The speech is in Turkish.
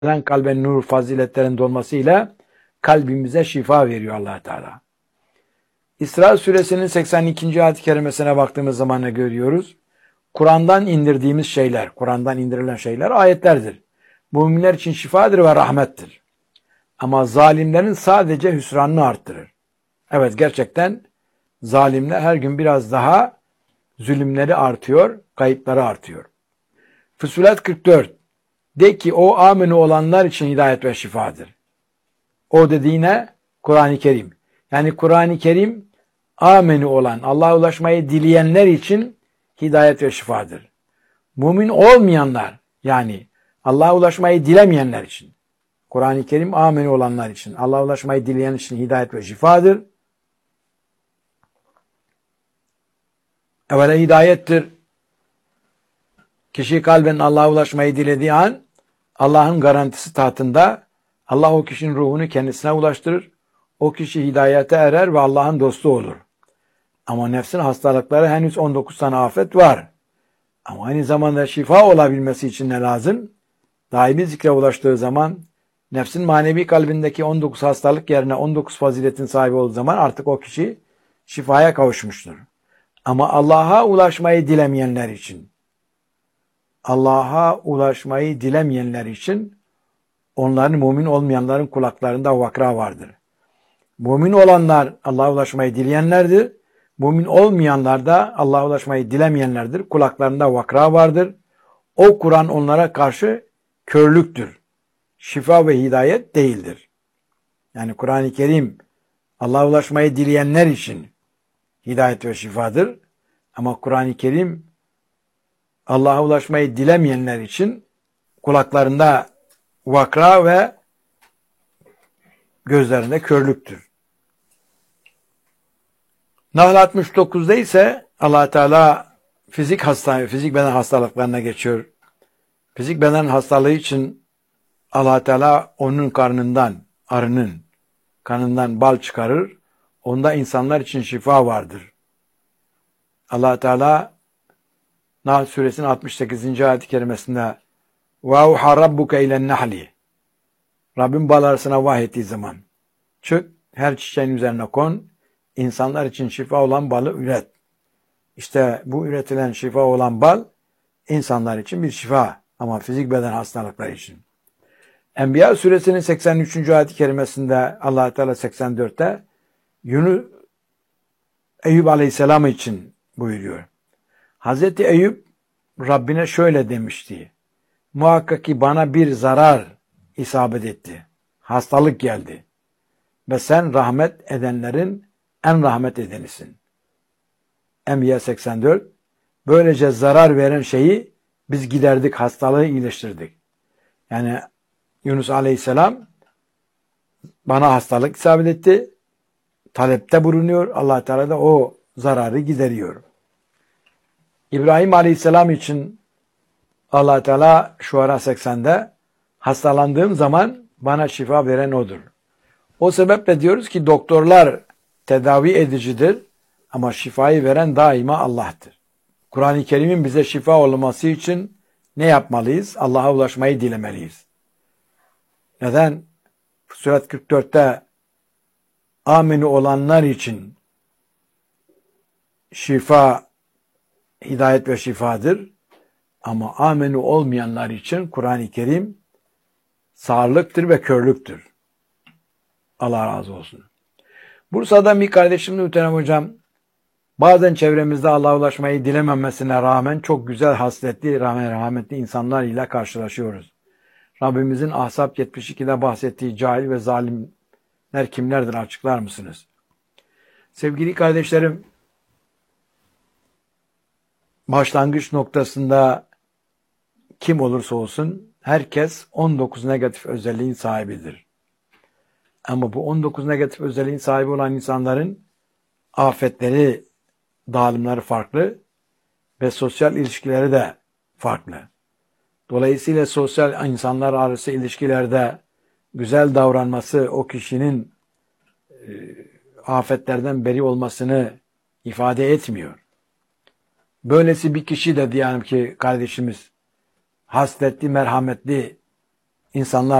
kalben nur faziletlerin dolmasıyla kalbimize şifa veriyor Allah Teala. İsra suresinin 82. ayet-i kerimesine baktığımız zaman ne görüyoruz? Kur'an'dan indirdiğimiz şeyler, Kur'an'dan indirilen şeyler ayetlerdir. Müminler için şifadır ve rahmettir. Ama zalimlerin sadece hüsranını arttırır. Evet, gerçekten zalimler her gün biraz daha zulümleri artıyor, kayıpları artıyor. Füsilet 44. De ki o aminu olanlar için hidayet ve şifadır. O dediğine Kur'an-ı Kerim. Yani Kur'an-ı Kerim aminu olan, Allah'a ulaşmayı dileyenler için hidayet ve şifadır. Mümin olmayanlar, yani Allah'a ulaşmayı dilemeyenler için, Kur'an-ı Kerim aminu olanlar için, Allah'a ulaşmayı dileyen için hidayet ve şifadır. Evvela hidayettir. Kişi kalben Allah'a ulaşmayı dilediği an Allah'ın garantisi tahtında, Allah o kişinin ruhunu kendisine ulaştırır. O kişi hidayete erer ve Allah'ın dostu olur. Ama nefsin hastalıkları henüz 19 tane afet var. Ama aynı zamanda şifa olabilmesi için ne lazım? Daimi zikre ulaştığı zaman, nefsin manevi kalbindeki 19 hastalık yerine 19 faziletin sahibi olduğu zaman artık o kişi şifaya kavuşmuştur. Ama Allah'a ulaşmayı dilemeyenler için, onların mümin olmayanların kulaklarında vakra vardır. Mümin olanlar Allah'a ulaşmayı dileyenlerdir. Mümin olmayanlar da Allah'a ulaşmayı dilemeyenlerdir. Kulaklarında vakra vardır. O Kur'an onlara karşı körlüktür. Şifa ve hidayet değildir. Yani Kur'an-ı Kerim Allah'a ulaşmayı dileyenler için hidayet ve şifadır. Ama Kur'an-ı Kerim Allah'a ulaşmayı dilemeyenler için kulaklarında vakra ve gözlerinde körlüktür. Nahl 69'da ise Allah Teala fizik beden hastalıklarına geçiyor. Fizik beden hastalığı için Allah Teala onun arının kanından bal çıkarır. Onda insanlar için şifa vardır. Allah Teala Nahl suresinin 68. ayet-i kerimesinde وَاُوحَا رَبُّكَ اِلَى النَّحْلِ Rabbim bal arısına vahyettiği zaman çık, her çiçeğin üzerine kon, insanlar için şifa olan balı üret. İşte bu üretilen şifa olan bal insanlar için bir şifa, ama fizik beden hastalıkları için. Enbiya suresinin 83. ayet-i kerimesinde Allah Teala 84'te Eyüp Aleyhisselam için buyuruyor. Hazreti Eyüp Rabbine şöyle demişti: muhakkak ki bana bir zarar isabet etti. Hastalık geldi. Ve sen rahmet edenlerin en rahmet edenisin. Enbiya 84. Böylece zarar veren şeyi biz giderdik, hastalığı iyileştirdik. Yani Yunus Aleyhisselam bana hastalık isabet etti. Talepte bulunuyor. Allah Teala da o zararı gideriyor. İbrahim Aleyhisselam için Allah Teala Şuara 80'de hastalandığım zaman bana şifa veren odur. O sebeple diyoruz ki doktorlar tedavi edicidir ama şifayı veren daima Allah'tır. Kur'an-ı Kerim'in bize şifa olması için ne yapmalıyız? Allah'a ulaşmayı dilemeliyiz. Neden? Suret 44'te aminu olanlar için şifa, hidayet ve şifadır. Ama amenu olmayanlar için Kur'an-ı Kerim sağırlıktır ve körlüktür. Allah razı olsun. Bursa'dan bir kardeşim Muhterem Hocam, bazen çevremizde Allah'a ulaşmayı dilememesine rağmen çok güzel hasletli, rahmetli insanlar ile karşılaşıyoruz. Rabbimizin Ahzab 72'de bahsettiği cahil ve zalimler kimlerdir, açıklar mısınız? Sevgili kardeşlerim, başlangıç noktasında kim olursa olsun herkes 19 negatif özelliğin sahibidir. Ama bu 19 negatif özelliğin sahibi olan insanların afetleri, dağılımları farklı ve sosyal ilişkileri de farklı. Dolayısıyla sosyal insanlar arası ilişkilerde güzel davranması o kişinin afetlerden beri olmasını ifade etmiyor. Böylesi bir kişi de diyelim ki kardeşimiz hasletli, merhametli insanlar